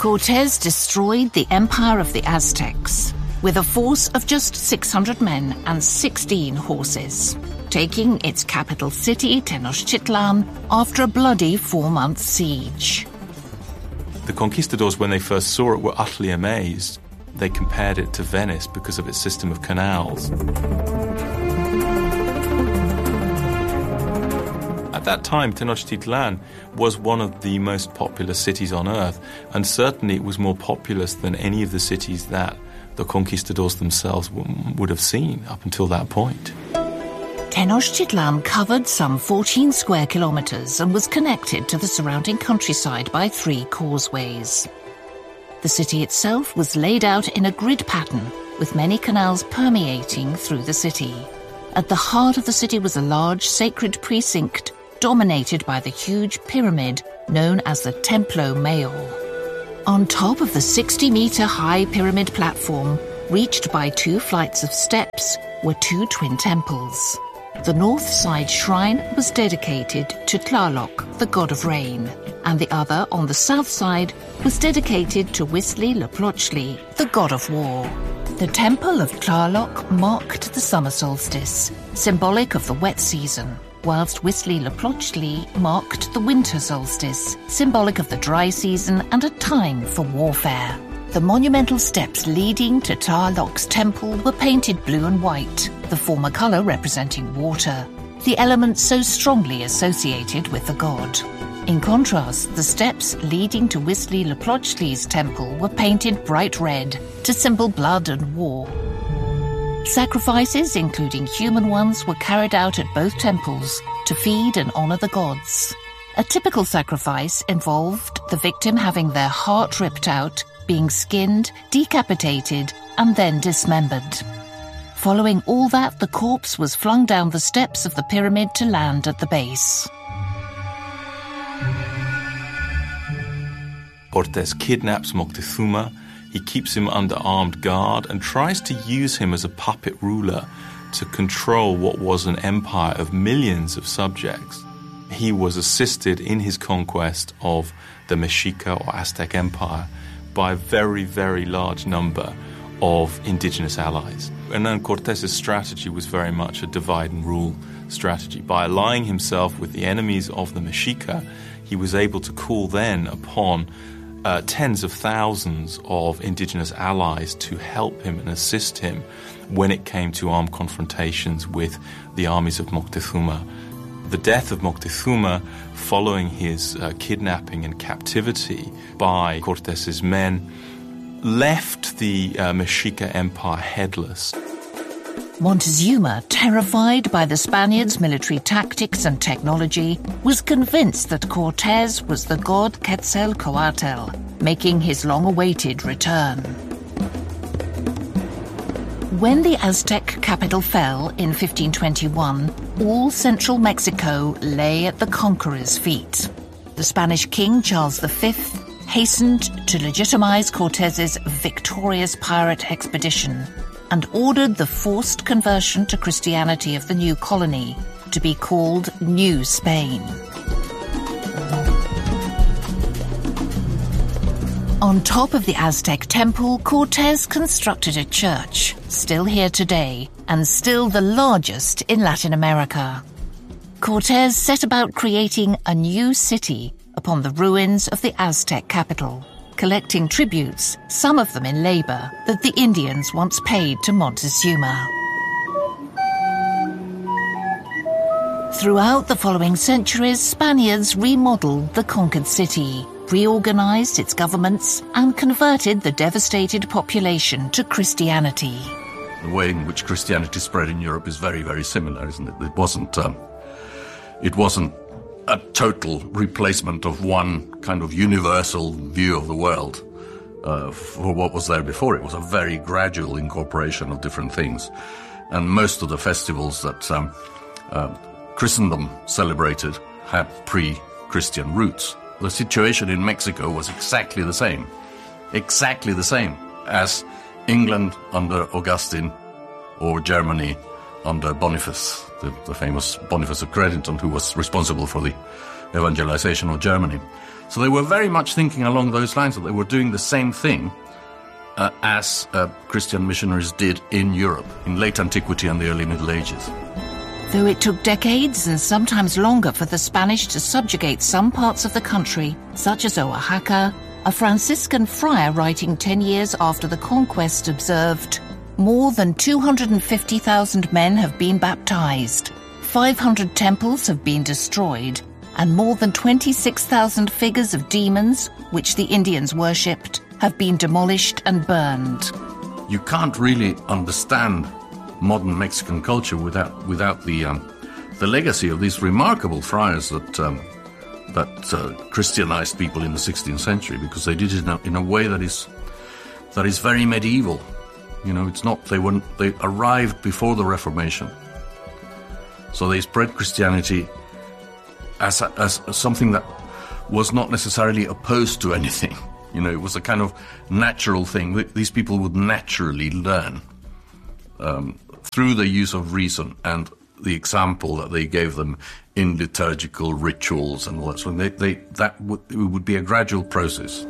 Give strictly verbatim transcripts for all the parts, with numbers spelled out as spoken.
Cortés destroyed the empire of the Aztecs with a force of just six hundred men and sixteen horses, taking its capital city, Tenochtitlan, after a bloody four-month siege. The conquistadors, when they first saw it, were utterly amazed. They compared it to Venice because of its system of canals. At that time, Tenochtitlan was one of the most populous cities on earth, and certainly it was more populous than any of the cities that the conquistadors themselves w- would have seen up until that point. Tenochtitlan covered some fourteen square kilometers and was connected to the surrounding countryside by three causeways. The city itself was laid out in a grid pattern, with many canals permeating through the city. At the heart of the city was a large sacred precinct dominated by the huge pyramid known as the Templo Mayor. On top of the sixty-meter-high pyramid platform, reached by two flights of steps, were two twin temples. The north side shrine was dedicated to Tlaloc, the god of rain, and the other, on the south side, was dedicated to Huitzilopochtli, the god of war. The temple of Tlaloc marked the summer solstice, symbolic of the wet season, whilst Huitzilopochtli marked the winter solstice, symbolic of the dry season and a time for warfare. The monumental steps leading to Tlaloc's temple were painted blue and white, the former colour representing water, the element so strongly associated with the god. In contrast, the steps leading to Huitzilopochtli's temple were painted bright red to symbol blood and war. Sacrifices, including human ones, were carried out at both temples to feed and honour the gods. A typical sacrifice involved the victim having their heart ripped out, being skinned, decapitated, and then dismembered. Following all that, the corpse was flung down the steps of the pyramid to land at the base. Cortés kidnaps Moctezuma. He keeps him under armed guard and tries to use him as a puppet ruler to control what was an empire of millions of subjects. He was assisted in his conquest of the Mexica or Aztec Empire by a very, very large number of indigenous allies. And then Cortés' strategy was very much a divide and rule strategy. By allying himself with the enemies of the Mexica, he was able to call then upon Uh, tens of thousands of indigenous allies to help him and assist him when it came to armed confrontations with the armies of Moctezuma. The death of Moctezuma, following his uh, kidnapping and captivity by Cortés' men, left the uh, Mexica Empire headless. Montezuma, terrified by the Spaniards' military tactics and technology, was convinced that Cortés was the god Quetzalcoatl, making his long-awaited return. When the Aztec capital fell in fifteen twenty-one, all central Mexico lay at the conqueror's feet. The Spanish king, Charles the Fifth, hastened to legitimize Cortés' victorious pirate expedition and ordered the forced conversion to Christianity of the new colony to be called New Spain. On top of the Aztec temple, Cortés constructed a church, still here today, and still the largest in Latin America. Cortés set about creating a new city upon the ruins of the Aztec capital, collecting tributes, some of them in labor, that the Indians once paid to Montezuma. Throughout the following centuries, Spaniards remodeled the conquered city, reorganized its governments, and converted the devastated population to Christianity. The way in which Christianity spread in Europe is very, very similar, isn't it? It wasn't, um, it wasn't a total replacement of one kind of universal view of the world uh, for what was there before. It was a very gradual incorporation of different things. And most of the festivals that um, uh, Christendom celebrated had pre-Christian roots. The situation in Mexico was exactly the same, exactly the same as England under Augustine or Germany under Boniface, the, the famous Boniface of Crediton, who was responsible for the evangelization of Germany. So they were very much thinking along those lines, that they were doing the same thing uh, as uh, Christian missionaries did in Europe, in late antiquity and the early Middle Ages. Though it took decades and sometimes longer for the Spanish to subjugate some parts of the country, such as Oaxaca, a Franciscan friar writing ten years after the conquest observed, "More than two hundred fifty thousand men have been baptized, five hundred temples have been destroyed, and more than twenty-six thousand figures of demons, which the Indians worshipped, have been demolished and burned." You can't really understand modern Mexican culture without without the um, the legacy of these remarkable friars that um, that uh, Christianized people in the sixteenth century, because they did it in a, in a way that is that is very medieval. You know, it's not they weren't they arrived before the Reformation, so they spread Christianity as a, as something that was not necessarily opposed to anything. You know, it was a kind of natural thing. These people would naturally learn um, through the use of reason and the example that they gave them in liturgical rituals and all that. So they, they, that would, it would be a gradual process.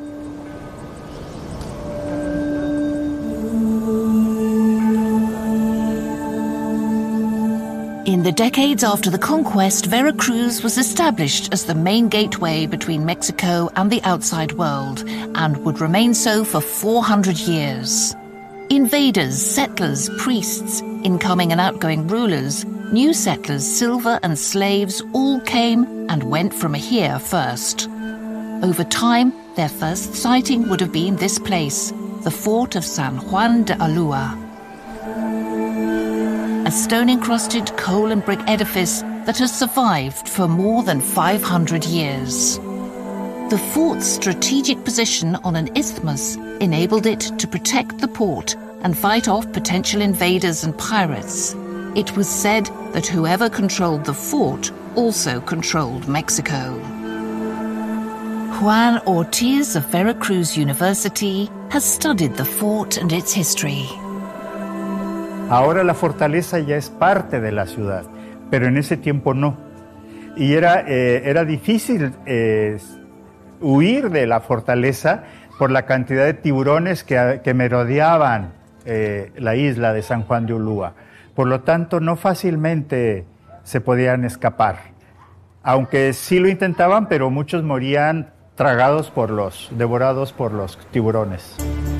In the decades after the conquest, Veracruz was established as the main gateway between Mexico and the outside world, and would remain so for four hundred years. Invaders, settlers, priests, incoming and outgoing rulers, new settlers, silver and slaves all came and went from here first. Over time, their first sighting would have been this place, the fort of San Juan de Ulúa. A stone-encrusted coal and brick edifice that has survived for more than five hundred years. The fort's strategic position on an isthmus enabled it to protect the port and fight off potential invaders and pirates. It was said that whoever controlled the fort also controlled Mexico. Juan Ortiz of Veracruz University has studied the fort and its history. Ahora la fortaleza ya es parte de la ciudad, pero en ese tiempo no. Y era, eh, era difícil eh, huir de la fortaleza por la cantidad de tiburones que, que merodeaban eh, la isla de San Juan de Ulúa. Por lo tanto, no fácilmente se podían escapar. Aunque sí lo intentaban, pero muchos morían tragados por los, devorados por los tiburones.